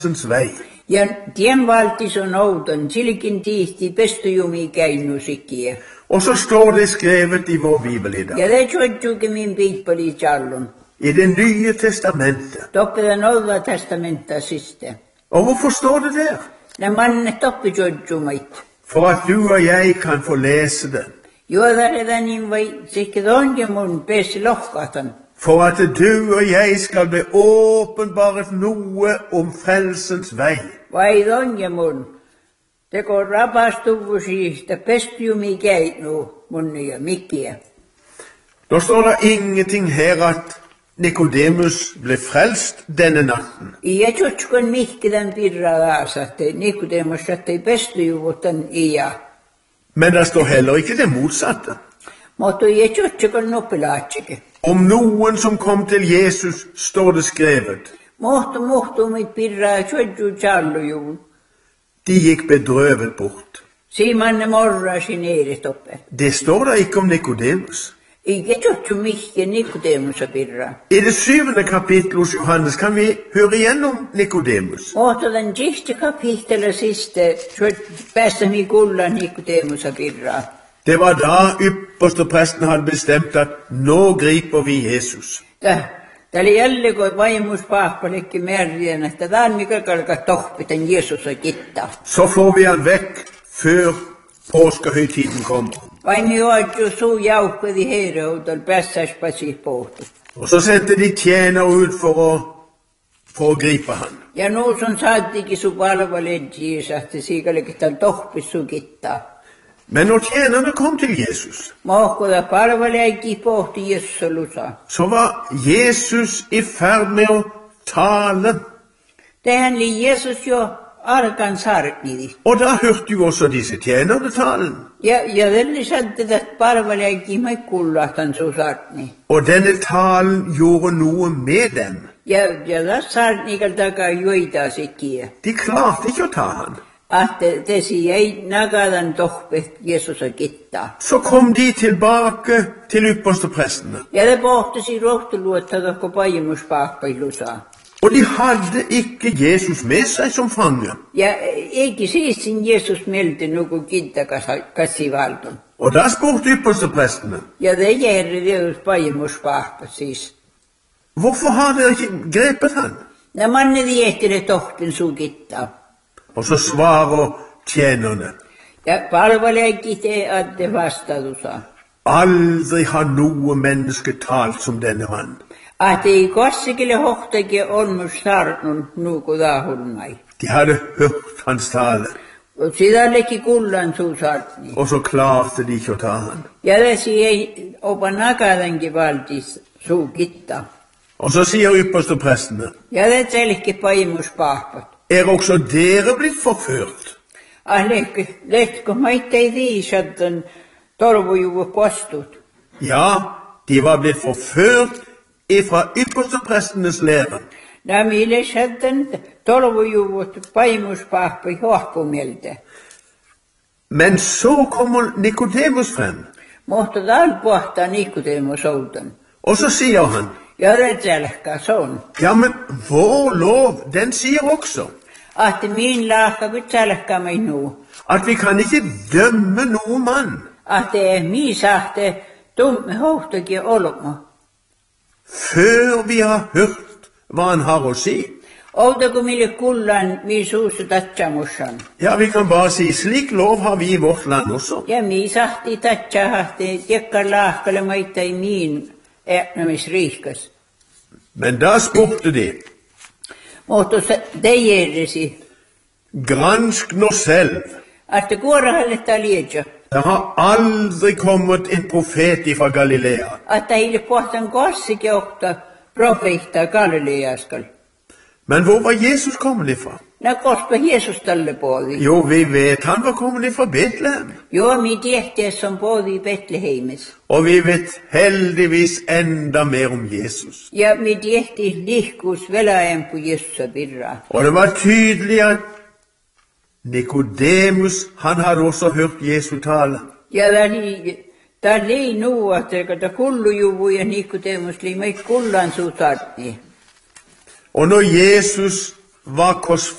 vei. Ja tien valtis on outon, silkin tihti pestujumi käinusikin. Og så står det skrevet i vår bibel i dag. Ja det tjodjuke min bibeli tjallon. I Det nye testamentet. Toppe den Olla testamenta siste. Og hvorfor står det der? Ne manne toppe tjodjumait. For at du og jeg kan få lese den. Juodare den invai sikke donjemun pesi lohkatan. For at du og jeg skal bli åpenbaret noe om frelsens vei. Vai donjemun. Det går rapastuvusi, det pestujumi käinu munnia mikkiä. Da står det ingenting her at Nikodemus ble frelst denne natten. Ja tjotskon mihki den pirra laasatte, Nikodemus sattei pestujuvutan ja. Men det står heller ikke det motsatte. Mutta ja tjotskon noppelaatsike. Om noen som kom til Jesus, står det skrevet. Mohtu mit pirra tjodju tjallujuvun. De gikk bedrøvet bort. Simanne morrasi nere toppe. Det står da ikke om Nikodemus. Ikke tjotju mihki Nikodemusa pirra. I det 7. kapittel hos Johannes kan vi høre igjen om Nikodemus. Mutta den siste kapittelen siste, päästä mi kulla Nikodemusa pirra. Det var da ypperstepresten hadde bestemt at nå griper vi Jesus. Tämä oli jälleen, kun vaimus paahpalekki märjän, että tämä on mikä kalka tohpiten Jeesusa kittaa. Så får vi han vekk før påskehøytiden kommer. Vaimi juodju suu jauhkedi heireutel päässäispasi pohtu. Og så sendte de tjener ut for å gripe han. Ja nuusun saattikin su palvalentsiisa, että siikalikin tämän tohpissu kittaa. Men når tjenerne kom til Jesus, Mohkuda palvaleikki pohti Jeesusa lusa. så var Jesus i ferd med å tale. Tehän li Jeesus jo arkan sarknidi. Og da hørte jo også disse tjenerne talen. Ja velli santi, että palvaleikki mai kullahtan su sarkni. Og denne talen gjorde noe med dem. Ja tässä sarknikal takaa juitasikin. De klarte ikke å ta han. Att tesi ei nagadan tohpe Jeesusa kittaa. Så kom de tilbake til yppersteprestene. Ja det pohtisi rohtuluotta kun paimus paahpailusaa. Og de hadde ikke Jesus med seg som fange. Ja eikä siisin Jeesus mielti nuku kittakasivalton. Og da spurte yppersteprestene, Ja det järri Deus paimus paahpa siis. hvorfor har dere ikke grepet han? Ja manne viehti tohpin suu kittaa. Og så svarer tjenerne, Ja palvaleikki te adde vastadusaa. aldri har noe menneske talt som denne mann. Att ei kossikille hohtakin onmus sarnun nuku dahulmai. De hadde hørt hans tale, Og sidallekin kullan suu sarni. og så klarte de ikke å ta han. Ja desi ei opa nakadankin valtis suu kittaa. Og så sier yppersteprestene, Ja det selkki paimus paahpat. er også dere blitt forført? Lehtko maittei viisatan torvujuvu postut. Ja, de var blitt forført ifra yppersteprestenes lære. Nämä lehtatan torvujuvut paimus paahpai hohkumieltä. Men så kommer Nikodemus frem, Mutta tal pohtaa Nikodemus outon. og så sier han, Ja retselkka son. ja, men vår lov, den sier også Att min laaka vitselkka minu. at vi kan ikke dømme noen mann Att mi sahte tumme hohtakin olmo. før vi har hørt hva han har å si. Outako mille kullan mi suusu tatsamussan. Ja, vi kan bare si, slik lov har vi i vårt land også. Ja mi sahti tatsahti tjekkar laakkalle maittai miin äänämisriihkas. Men da spurte de, Mutta te järjesi, gransk nå selv. että kuorahalletta liedja. Det har aldri kommet en profet ifra Galilea. Että heille pohtan kossikin ohta profeetta Galileaskal. Men hvor var Jesus kommet ifra? Nä koska Jeesus tälle puoli. Jo, vi vet, han var kommet ifra Betlehem. Joo, mi tiehtiä som puoli Betleheimis. Og vi vet heldigvis enda mer om Jesus. Ja mi tiehti lihkuus veläen på Jeesusa pirraa. Og det var tydelig at Nikodemus, han hadde også hørt Jesu tale. Ja tää lii nuu, että kata kullujuvu ja Nikodemus lii meit kullan suutarni. Og når Jesus var hos